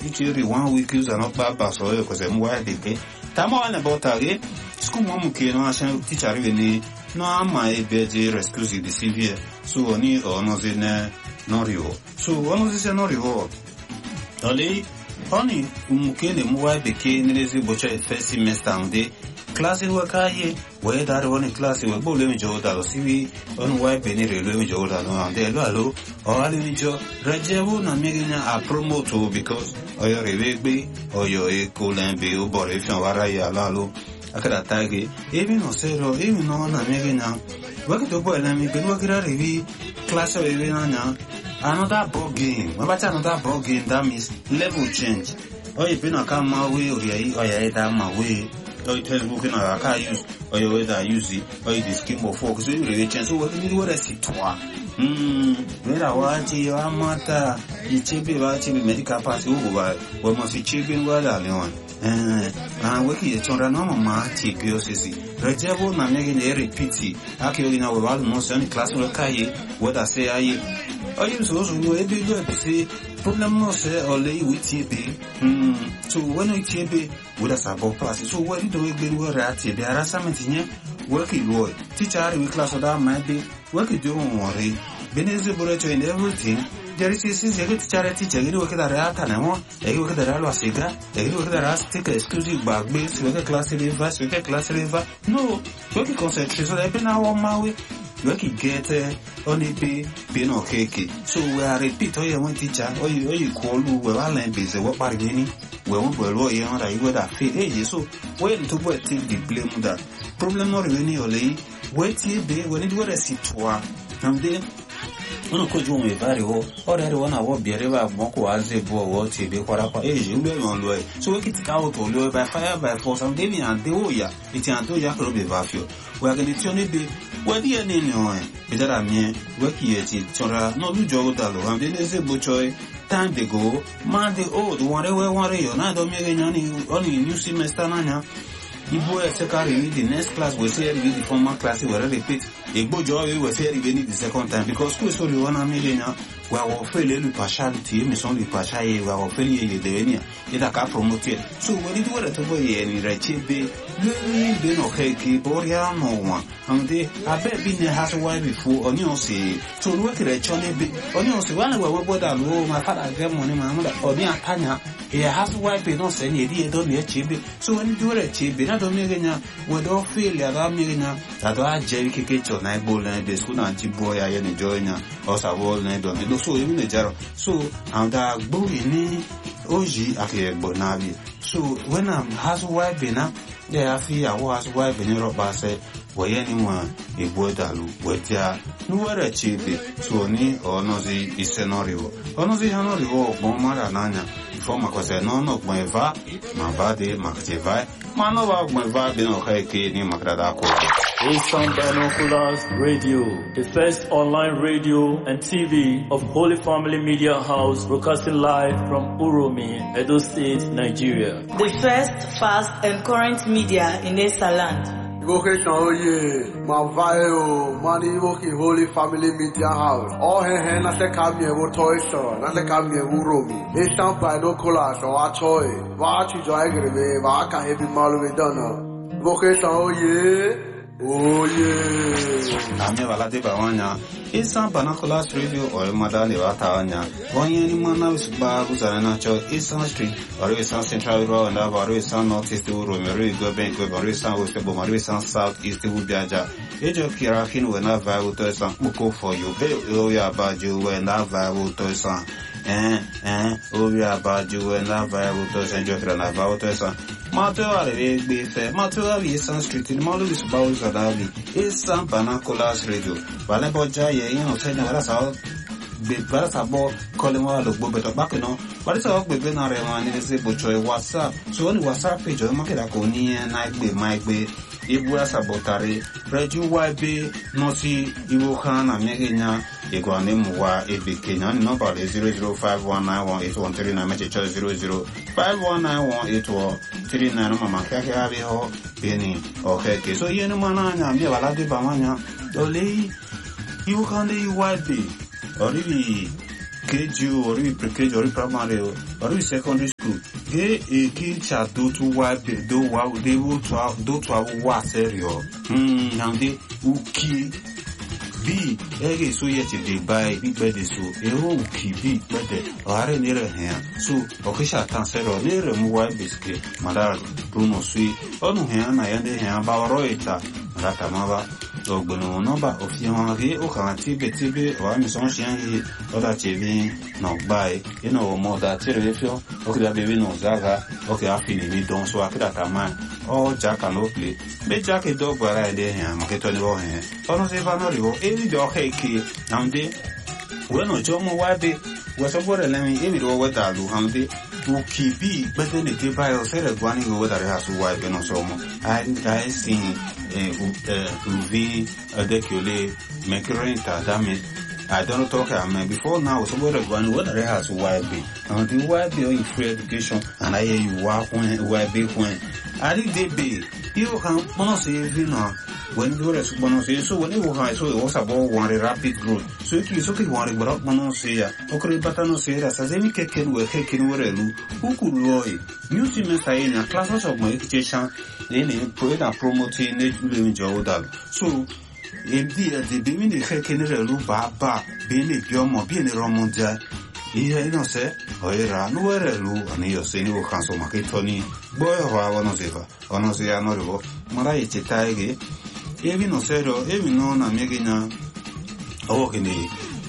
Ichiri 1 week use and not bad pass or because I'm wide again. Taman about again. School mom can ask teacher really no my bed rescues the severe. So only or no in Norio. So one is a Norio. Only Mukene Mua became lazy butcher first semester on day. Class in Wakaye, where that one class in Bolem Joda or CV on why Penny Railway Joda and the Lalo or Alijo Rajavu Namigina are promoted because or your Rebbe or your Eco and Be or if you are Raya Lalo. Akaratagi, even no zero, even no Namigina. Work to boy, let me be working at Revi, class of Evinana. Another ball game. What about another ball game? That means level change. Or you been a come my way or you down my way. Or you tell booking a car use or you weather use it or you scheme of focus. You really change. So what do you do? What I see? Where I watch your mata, you cheap about medical pass over. What must you cheap in what I learn? And working your children, no mamma, take your sissy. Rejabo, na making a repeat. Aki in our almost any class of Kaye, what I say, I use also no every word to say, problem no say or lay with TB. So when we TB, with us about classes, so what do we do where at TB? There are some in working Lord. Teacher, we class of that might be working doing worry. Beneziburator in everything. There is a charity, you look at the Ratanamo, you look at the Ralwasiga, you look at the Ras, take a exclusive bag base, with a class river, with a class river. No, working concentration, so I've been now on my way. Working get only be no cake. So we are repeat all your teacher, or you call who will learn busy, what by any, we won't go lawyer, I would have feel age. So when to what take the blame that problem or any or lay, wait till be when it were a situation. And then uno kojú ohun ìbáriwọ ọ̀rẹ́ rẹ̀ wọ́n náà wọ́ bẹ̀rẹ̀ bá gbọ́nkò azẹ́bọ̀ ọwọ́ ti bí kwarapa èyí ń lóyún ọ̀lọ́ ẹ̀ so wọ́n kì í ká ọ̀tọ̀ lọ́wọ́ by fire by force and david and dewoya ìtì àtó ya kúrò bẹ̀ bá fi ọ̀ wọ́n agẹni tí ó ní bẹ wọ́n díẹ̀ ní ìnìyàn ẹ̀ ìdára miẹ́ wọ́n kì í ẹ̀ ti tọ́ra náà lójọ́ ọ̀dà lọ́wọ́ àmì ẹ̀ṣẹ̀ bọ́chọ́ ẹ̀ time dey go man dey old wọ́n rẹ̀ yọ̀ náà dọ́ mẹ́rin yẹn ní new semester náà Ibo secondary the next class will say the former class will repeat. Igbo job will say the second time because school is only 1 million. We are failing partiality, mais on the partiality, we are failing the devenir. It a car promoted. So when it were to be any rechibe, really no cake, boria no one. And they have been a house while before on your say. So look at a chonny on your say, one way what I know, my father get money, my mother, or near Tanya. He has wife, not send any don't be a chibi. So when you do a chibi, not a million, we don't feel a million. That I jelly cake or night bowl and the school and boy I enjoy now, or a wall night on the so even a jar. So I'm that boy in Oji Aki Bonavi. So when I'm has wife been they are free, I was wife in Europe, I say, why anyone a boy that look ya no were a chibi, so ni or nozy is scenario. Or nozy hanorio, Bomara Nanya. Forma cosa non ho come va, ma va de Mactivai, ma non va come va de no Heke ni Macradaco. Eastern Binoculars Radio, the first online radio and TV of Holy Family Media House, broadcasting live from Uromi, Edo State, Nigeria. The first, fast and current media in Esa land. Vocation oye, Mavayo, Mani Woki Holy Family Media House. All hen na se kamye wo toy store, na se kamye Uromi. Eastern Binoculars or Atoy, Vachi Joygrebe, Vaka Heavy Malu Donna. Vocation oye. Oh yeah. Ame valade bawanya. Eastern Binoculars Radio or Madani Watanya. One year mana usba uzana cho Eastern Street or Eastern Central Road and our Eastern Northeast Romero go bank go Eastern West Eastern South East Bujaja. Ejo Kirakin when I vow to some muko for you. Be about you when I vow to some. About you when I vow to some Jokran about to some. Matua be fair. Matua Eastern Street in Malus Bowls Adabi. Eastern Binoculars Radio. Valeboja, you know, saying what us out. Be better about calling one of Bobeto Bacano. But it's all within our man is able to WhatsApp. So on WhatsApp page of Makakoni and I be my way. If we are sabotari, Reju YB, Nosi, Iwokan, and Megina, Iguanimuwa, Ebi Kenyan, number 0051918139, message 0051918139, Mama Kakaho, Benny, or Heke. So, Yenumana, Mialadi Bamania, Ole, Iwokan, the YB, or really KG or pre-KG or primary or secondary school. Ge a teacher do to wipe do wow they will to our water. And they uki B ege so yet they buy big bed so a whole key big bed or are near hand. So official answer or near a mobile biscuit, Madar Bruno Sui, on hand I end hand Baroita, Ratamava. Ogbono number of Yamagi, Tibe, or Amazon Shangi, or that TV, no buy, more that Terefio, okay, baby no Zaga, okay, I feel it don't so I could at a man, or Jack and Oakley. Be Jack a dog where I did him, get on the hand. Or say Vanorivo, every dog hake, and they, when no Jomo Wabi was over a lemon, every dog with that, Luhandi. Ukibi, but then it by or said a guaning over that has to wipe and so I seen Uvi, a decule, Macarenta, damage. I don't talk before now, so what a guan, what I has to wipe be. And the wipe in free education, and I hear you walk when, big when. I did they be. You can say, you know. When you were so when you were so it was about one rapid growth. So it's okay one but Monosia, okay, but I know say that as any keken were taken who could loy. New semester in a classes of my education, then promoting living Jordan. So indeed the beginning taken Baba, being a Yomo, being a Romonja. Here, no say, Oira, no where and you're saying you can so make Tony, boy or I want to say, Onosia Norivo, Marai Chitaigi. Even no zero, even no na megina ogini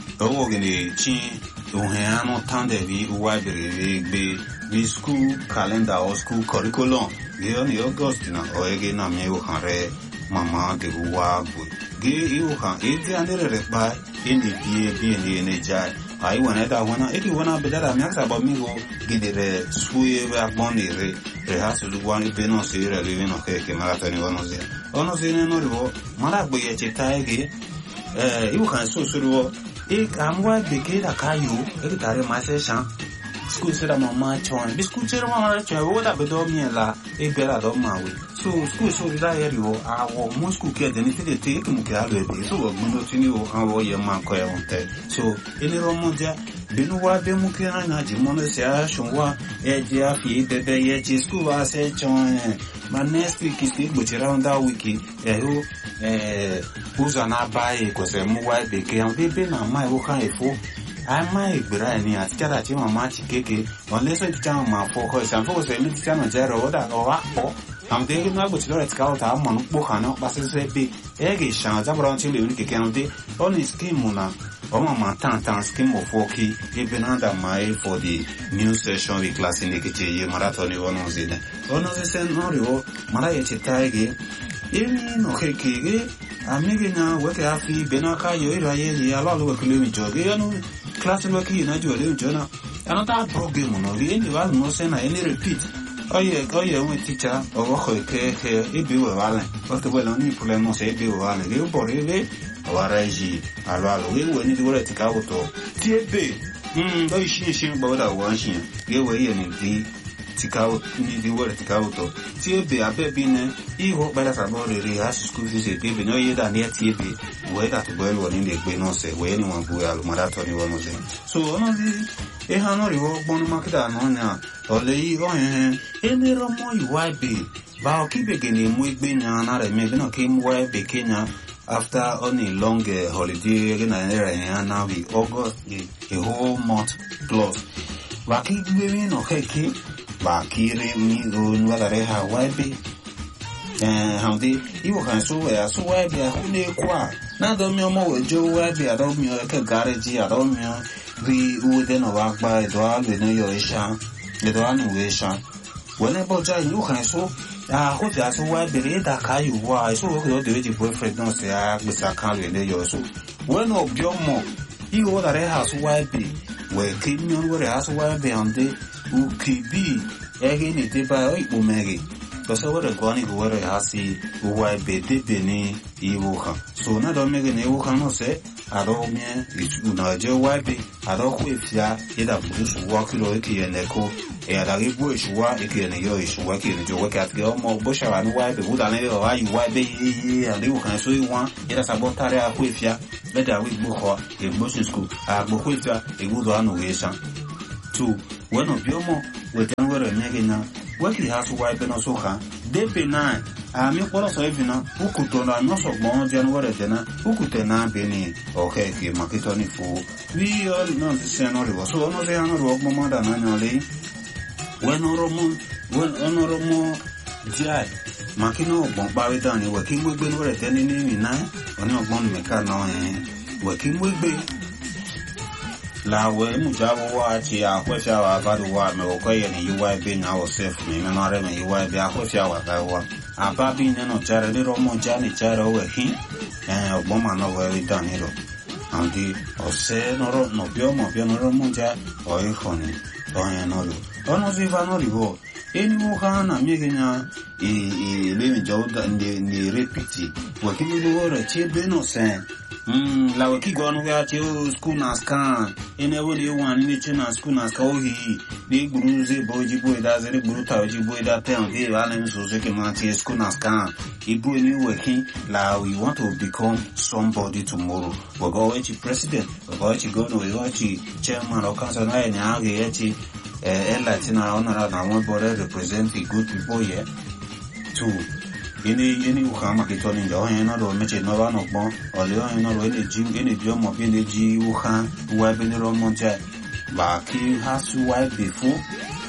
chin uheano tande vi uwabiri be school calendar or school curriculum ge oni August na oege na me o hare mama de uwabu ge you can ede andere ba ini bi ni jai ai wana da wana edi wana bedara miaksa ba mi go gidere suye ba bonire rehasu luwani beno sire levino che maratoni onosia onosine no rivo maragbo ye chitaege you can so suru e kamwa beke da kayu e tare masesha school sera mama chon biscuit sera mama chon wo da bedo miela e bera do mawe so school so da yeriwo awo mo school ke de ni te ke mu ke alo e so wo no tini wo awo ye man ko e onte so ele romondia binu wa be mu ke na ji mo no se a shonwa e je afi bebe ye ji school wa se chon ma next week is go around that week ho uza na bai ko se mu wa be ke an be na mai wo kan e fo I might be right near Tiara Chima Keke, unless I tell my focus and focus a little time zero or apple. I'm thinking now with Lord Scout, I'm on Bocano, but say big eggy shans around till you can do only skim muna. Oh, my tantan skim of walkie, even under my for the new session with class in the kitchen, marathon, one was in. One of the same Norio, Maria Chitaigi, even okay, I'm making now what I feel Benaka, you a lot of kilometers. Class working in a journal. Another program no the end was no send any repeat. Oh yeah, we teacher or okay, it be well. But the well only problem no say be well. You borrele or Raji, Alalo, we will need to let it out. TB, though she about one shin, give away and indeed. Tikao ni di word tikao to TB a baby ne I hope by that about the has school visit baby no yeda near TB where that well in the no say where anyone go al marathon one of them so one of the e hanori wo bon market no na o le I o any romo you why be ba o ki begini mu igbe nya na re me no ke mu why be Kenya after on a long holiday again and now we August a whole month close ba ki gbe no ke Bakire mi go nwalare ha wabi haundi iwo kan so wabi ahune kwa na do mi omo wejo wabi ado mi o ke garage ado mi o ri ude no wa gba edo alu no yo isha edo anu we isha wona boja iwo kan so ho ti aso wabi re da kayu wa so wo ko de boyfriend no se a gbesa kan le yo so when obi omo iwo da re ha so wabi we ke mi o re ha so wabi ande Ukibi, ege ni deba o megi. Because what a goni who were hasi, who I be debeni, Iwoka. So not on mega Newoka no say, Aromie, Unaje Wabi, Aroquifia, Ida Bruce Wakilo, and Echo, Aribu Ishua, Ekian, is working to work at Gilmore, Busher and Wabi, Woodane, or I Wabi, and you can see one, it has a Botaria Quifia, better with Buho, a motion school, a Buhuita, a good annuation. 2. When of Yomo, with January Negina, what he has wiped and also her, they benign. I mean, what also even who could turn a nose of more January dinner, who could turn a penny, okay, Makitoni fool. We all know the scenario, so no, they are not rock more than annually. When Oromo, Jai, Makino, Bombardani, working with Ben were attending in 9, on your bond mechano, working with be. La we mujabu wachi ya kwefya wakadu wa mewokoye ni UYB na osefu ni menore me UYB ya kwefya wakawa ababi neno chare liro moja ni chare owe hi oboma no we daniro andi ose noro no pio noro moja oihoni oye noro ono ziva norivo eni muhana miegenya lemi jauda ni repiti wakimi luore chebe no sen la waki gonu ya che school naskan ene woni wan ni che na school naskan ohi ni guruze boji boy da zere guru taji boy da ten de la nem so ze ke ma che school naskan ibu ni working la we want to become somebody tomorrow we go to president we go to governor we go to chairman of council na ni age echi Latina honor na one body represent the good people here too. Any Ukama Kitoni, Johanna, or Mitchell Nova no more, or Leon, or any Jim, any Jom of any G. Wuhan, who have been around Monte. Baki has to wipe before,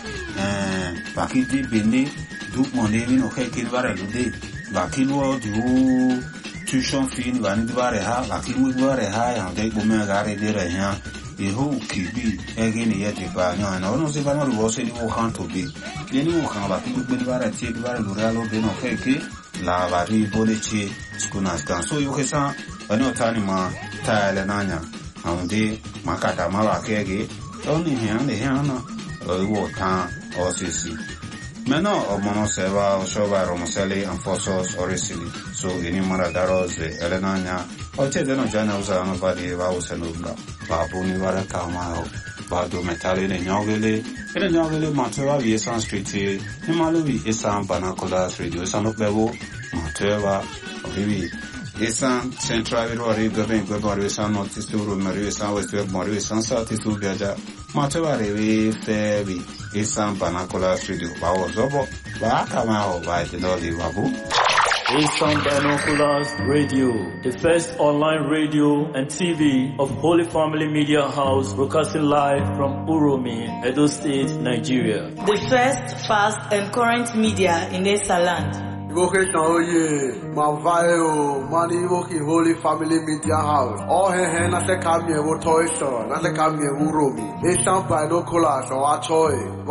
Baki did Bindi, Duke Monday, no Hakin Vareludi, Baki World, who tuition fee, Vanity Vareha, Baki would wear a high and they go Megare de here. The whole kibi again yet if I know and almost if I know was any Wuhan to be. Any Wuhan, but people been variety, Varelo, Beno Fake. La vari bolici skunaskan so yo kesa ano tanima tale nanya ande makata mala kege oni hana wo ta osisi meno omono seva shoba romoseli anfosos orisili so ini mara daroze elenanya oche deno jana usa no vari va usenubla babuni vara kama bado metale ne nyogele ene nyogele matwa vi san street ni maluvi esan banakola radio san okbewo matwa obibi esan central ro government government san notice to ro san west web san south to biaja matwa rewe febi esan banakola radio bawo zobo ba kama o ba tedoli babu Eastern Binoculars Radio, the first online radio and TV of Holy Family Media House, broadcasting live from Uromi, Edo State, Nigeria. The first, fast, and current media in Esa land. Vocation oye, Mavayo, Mani Woki Holy Family Media House. All he na se kamye wo toy store, na se kamye Uromi. Eastern Binoculars or Achoy.